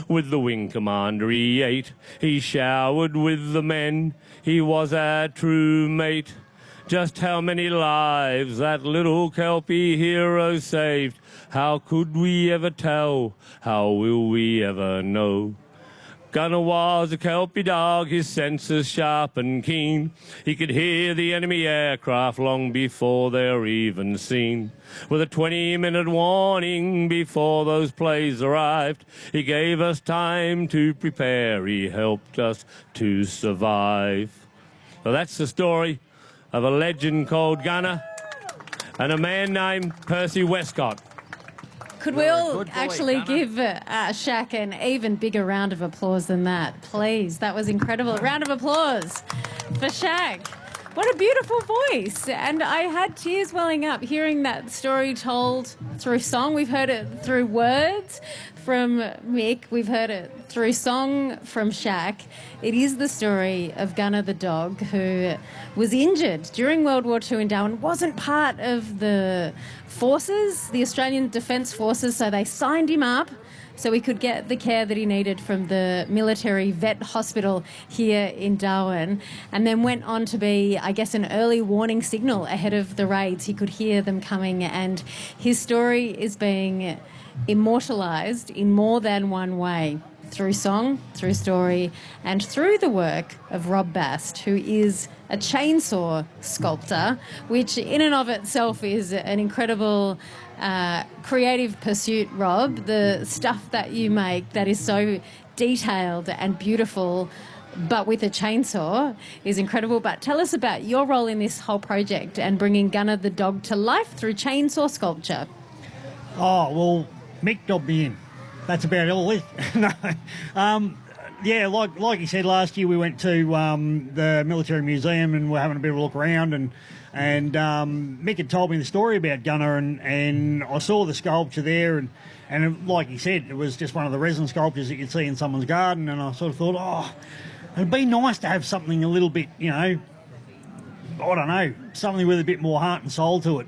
With the wing commander he ate, he showered with the men, he was a true mate. Just how many lives that little Kelpie hero saved, how could we ever tell, how will we ever know? Gunner was a Kelpie dog, his senses sharp and keen. He could hear the enemy aircraft long before they're even seen. With a 20-minute warning before those planes arrived, he gave us time to prepare, he helped us to survive. So that's the story of a legend called Gunner and a man named Percy Westcott. Could we all actually give Shaq an even bigger round of applause than that, please? That was incredible. A round of applause for Shaq. What a beautiful voice. And I had tears welling up hearing that story told through song. We've heard it through words from Mick. We've heard it through song from Shaq. It is the story of Gunner the dog, who was injured during World War II in Darwin, wasn't part of the forces, the Australian Defence Forces, so they signed him up so he could get the care that he needed from the military vet hospital here in Darwin, and then went on to be, I guess, an early warning signal ahead of the raids. He could hear them coming, and his story is being immortalised in more than one way, through song, through story, and through the work of Rob Bast, who is a chainsaw sculptor, which in and of itself is an incredible creative pursuit, Rob. The stuff that you make that is so detailed and beautiful, but with a chainsaw, is incredible. But tell us about your role in this whole project and bringing Gunner the dog to life through chainsaw sculpture. Oh, well, Mick dobbed me in. That's about all it is. No. Yeah, like you said, last year we went to the Military Museum and we're having a bit of a look around, and Mick had told me the story about Gunner, and I saw the sculpture there, and like he said, it was just one of the resin sculptures that you'd see in someone's garden, and I sort of thought, oh, it'd be nice to have something a little bit, you know, I don't know, something with a bit more heart and soul to it.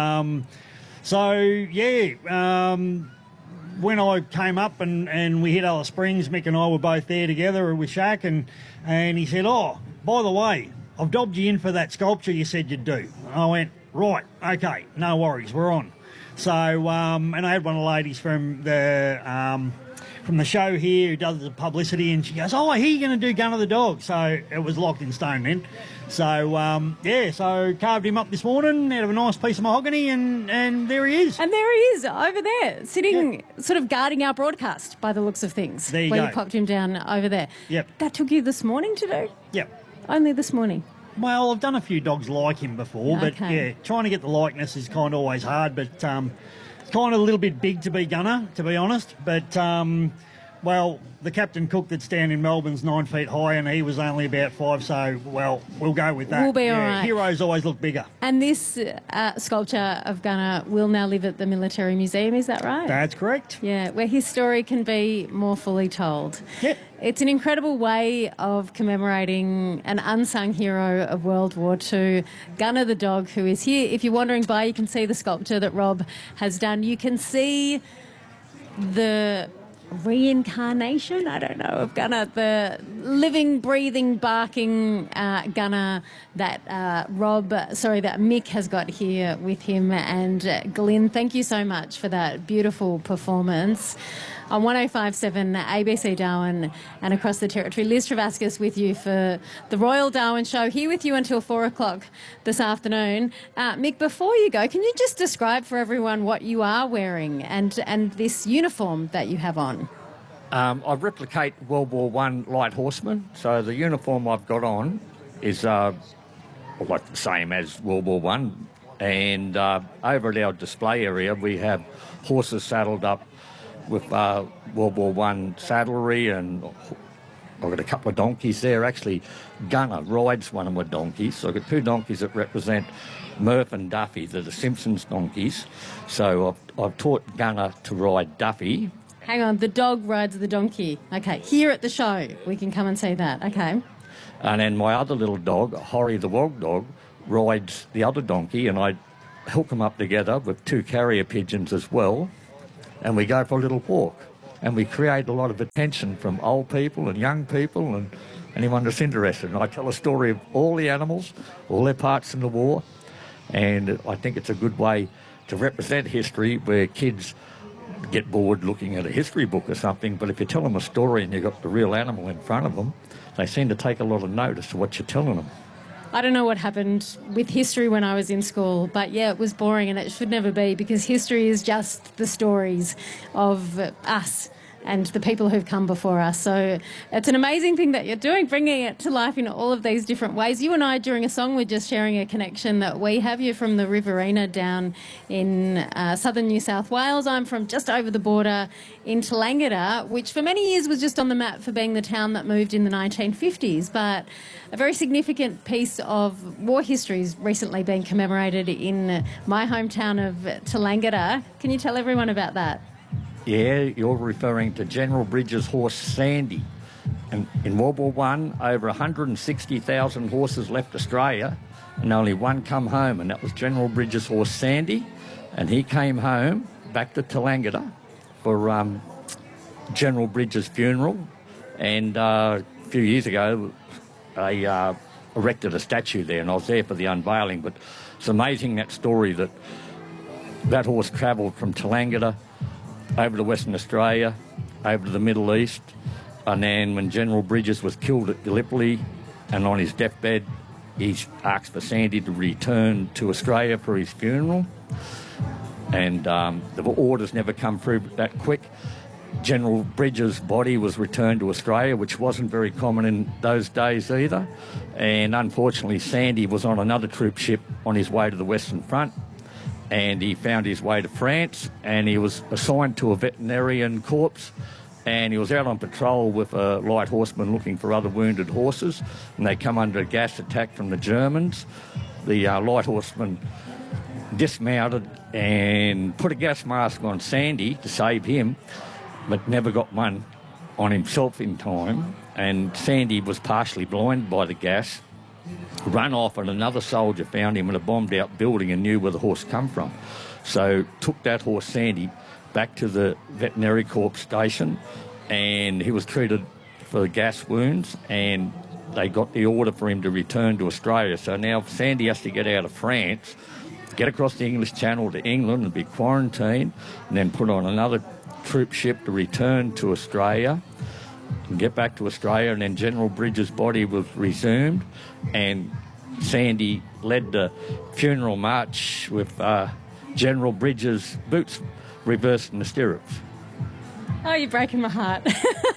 When I came up and we hit Alice Springs, Mick and I were both there together with Shaq, and he said, oh, by the way, I've dobbed you in for that sculpture you said you'd do. I went, right, okay, no worries, we're on. So, and I had one of the ladies from the show here who does the publicity, and she goes, oh, I hear you're going to do Gunner the dog. So it was locked in stone then. So, so carved him up this morning out of a nice piece of mahogany, and there he is. And there he is, over there, sitting, sort of guarding our broadcast by the looks of things. There you go. go. You popped him down over there. Yep. That took you this morning to do? Yep. Only this morning? Well, I've done a few dogs like him before, but Okay. yeah, trying to get the likeness is kind of always hard, but it's kind of a little bit big to be Gunner, to be honest. But, well, the Captain Cook that's down in Melbourne's 9 feet high, and he was only about 5, so, well, we'll go with that. We'll be all right. Heroes always look bigger. And this sculpture of Gunner will now live at the Military Museum, is that right? That's correct. Yeah, where his story can be more fully told. Yep. It's an incredible way of commemorating an unsung hero of World War II, Gunner the dog, who is here. If you're wandering by, you can see the sculpture that Rob has done. You can see the reincarnation, I don't know, of Gunner, the living, breathing, barking Gunner that that Mick has got here with him. And Glyn, thank you so much for that beautiful performance on 105.7 ABC Darwin and across the territory. Liz Travascus with you for the Royal Darwin Show, here with you until 4 o'clock this afternoon. Mick, before you go, can you just describe for everyone what you are wearing and this uniform that you have on? I replicate World War I light horseman, so the uniform I've got on is like the same as World War I, and over at our display area we have horses saddled up with World War I saddlery, and I've got a couple of donkeys there. Actually, Gunner rides one of my donkeys, so I've got 2 donkeys that represent Murph and Duffy. They're the Simpsons donkeys, so I've taught Gunner to ride Duffy. Hang on, the dog rides the donkey. Okay, here at the show, we can come and see that. Okay. And then my other little dog, Horry the Wog Dog, rides the other donkey, and I hook them up together with 2 carrier pigeons as well, and we go for a little walk. and we create a lot of attention from old people and young people and anyone that's interested. And I tell a story of all the animals, all their parts in the war, and I think it's a good way to represent history where kids get bored looking at a history book or something, but if you tell them a story and you've got the real animal in front of them, they seem to take a lot of notice of what you're telling them. I don't know what happened with history when I was in school, but yeah, it was boring and it should never be, because history is just the stories of us and the people who've come before us. So it's an amazing thing that you're doing, bringing it to life in all of these different ways. You and I, during a song, were just sharing a connection that we have. You from the Riverina down in southern New South Wales. I'm from just over the border in Tallangatta, which for many years was just on the map for being the town that moved in the 1950s. But a very significant piece of war history has recently been commemorated in my hometown of Tallangatta. Can you tell everyone about that? Yeah, you're referring to General Bridges' horse Sandy. And in World War I, over 160,000 horses left Australia and only one come home, and that was General Bridges' horse Sandy. And he came home back to Tallangatta for General Bridges' funeral. And a few years ago, they erected a statue there, and I was there for the unveiling. But it's amazing, that story, that horse travelled from Tallangatta over to Western Australia, over to the Middle East, and then when General Bridges was killed at Gallipoli and on his deathbed, he asked for Sandy to return to Australia for his funeral, and the orders never come through that quick. General Bridges' body was returned to Australia, which wasn't very common in those days either, and unfortunately Sandy was on another troop ship on his way to the Western Front, and he found his way to France, and he was assigned to a veterinarian corps, and he was out on patrol with a light horseman looking for other wounded horses, and they come under a gas attack from the Germans. The light horseman dismounted and put a gas mask on Sandy to save him, but never got one on himself in time, and Sandy was partially blinded by the gas, run off, and another soldier found him in a bombed out building and knew where the horse come from. So took that horse Sandy back to the veterinary corps station, and he was treated for the gas wounds, and they got the order for him to return to Australia. So now Sandy has to get out of France, get across the English Channel to England and be quarantined, and then put on another troop ship to return to Australia and get back to Australia, and then General Bridges' body was resumed, and Sandy led the funeral march with General Bridges' boots reversed in the stirrups. Oh, you're breaking my heart.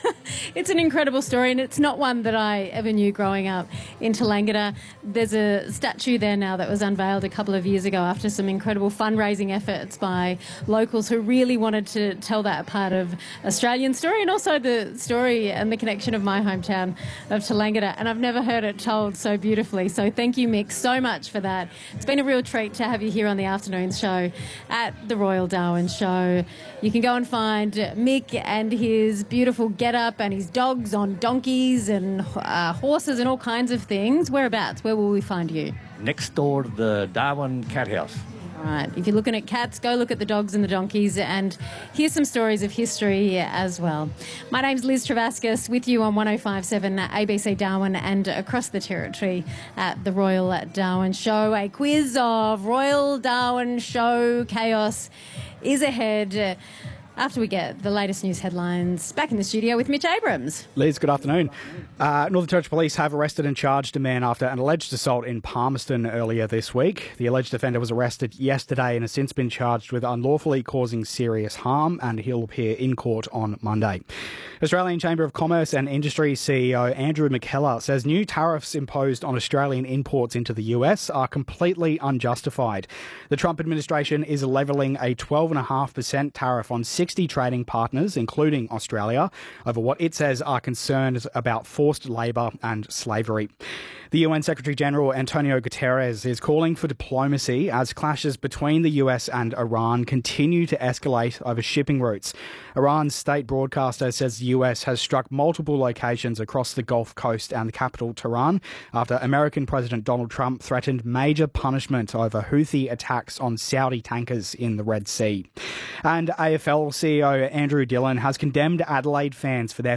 It's an incredible story, and it's not one that I ever knew growing up in Tallangatta. There's a statue there now that was unveiled a couple of years ago after some incredible fundraising efforts by locals who really wanted to tell that part of Australian story, and also the story and the connection of my hometown of Tallangatta. And I've never heard it told so beautifully. So thank you, Mick, so much for that. It's been a real treat to have you here on the afternoon show at the Royal Darwin Show. You can go and find Mick and his beautiful get-up and his dogs on donkeys and horses and all kinds of things. Whereabouts? Where will we find you? Next door to the Darwin Cat House. All right. If you're looking at cats, go look at the dogs and the donkeys and hear some stories of history as well. My name's Liz Travascus, with you on 105.7 ABC Darwin and across the territory at the Royal Darwin Show. A quiz of Royal Darwin Show chaos is ahead after we get the latest news headlines. Back in the studio with Mitch Abrams. Liz, good afternoon. Northern Territory Police have arrested and charged a man after an alleged assault in Palmerston earlier this week. The alleged offender was arrested yesterday and has since been charged with unlawfully causing serious harm, and he'll appear in court on Monday. Australian Chamber of Commerce and Industry CEO Andrew McKellar says new tariffs imposed on Australian imports into the US are completely unjustified. The Trump administration is levelling a 12.5% tariff on 60 trading partners, including Australia, over what it says are concerns about forced labour and slavery. The UN Secretary-General Antonio Guterres is calling for diplomacy as clashes between the US and Iran continue to escalate over shipping routes. Iran's state broadcaster says the US has struck multiple locations across the Gulf Coast and the capital, Tehran, after American President Donald Trump threatened major punishment over Houthi attacks on Saudi tankers in the Red Sea. And AFL CEO Andrew Dillon has condemned Adelaide fans for their